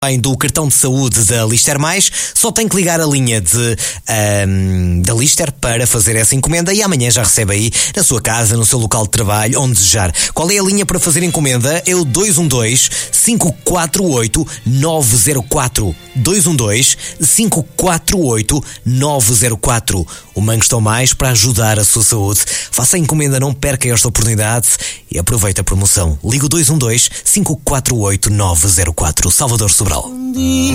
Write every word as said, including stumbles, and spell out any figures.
do cartão de saúde da Lister Mais, só tem que ligar a linha de, um, da Lister para fazer essa encomenda e amanhã já recebe aí na sua casa, no seu local de trabalho, onde desejar. Qual é a linha para fazer encomenda? É o dois um dois, cinco quatro oito, nove zero quatro. dois um dois, cinco quatro oito, nove zero quatro. O Mango Estão Mais para ajudar a sua saúde. Faça a encomenda, não perca esta oportunidade e aproveite a promoção. Liga o dois um dois, cinco quatro oito, nove zero quatro. Salvador Sobral.